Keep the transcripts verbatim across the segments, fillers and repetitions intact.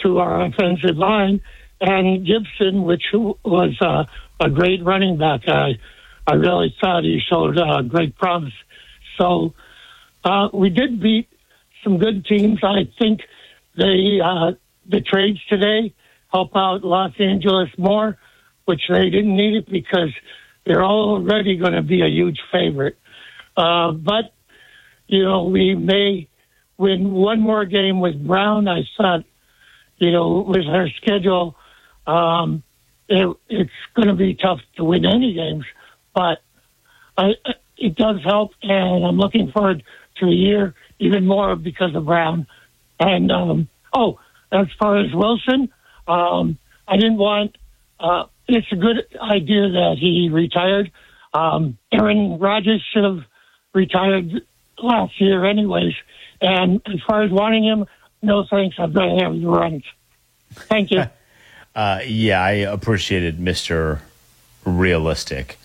to our offensive line, and Gibson, which was uh, a great running back. I, I really thought he showed uh, great promise. So uh, we did beat some good teams. I think they uh, the trades today help out Los Angeles more, which they didn't need it because they're already going to be a huge favorite. Uh, but, you know, we may win one more game with Brown. I thought, you know, with our schedule, um, it, it's going to be tough to win any games. But I, it does help, and I'm looking forward to a year even more because of Brown. And, um, oh, as far as Wilson, um, I didn't want uh, – it's a good idea that he retired. Um, Aaron Rodgers should have retired last year anyways. And as far as wanting him, no thanks. I'd rather have the runs. Thank you. uh, yeah, I appreciated Mister Realistic.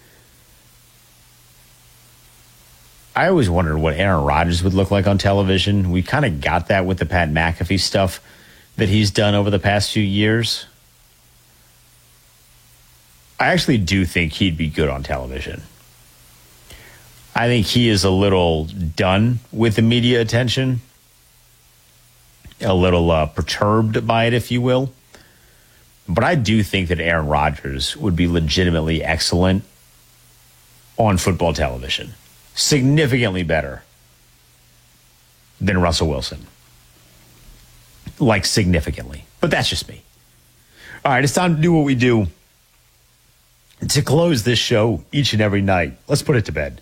I always wondered what Aaron Rodgers would look like on television. We kind of got that with the Pat McAfee stuff that he's done over the past few years. I actually do think he'd be good on television. I think he is a little done with the media attention, a little uh, perturbed by it, if you will. But I do think that Aaron Rodgers would be legitimately excellent on football television. Significantly better than Russell Wilson. Like, significantly. But that's just me. All right, it's time to do what we do to close this show each and every night. Let's put it to bed.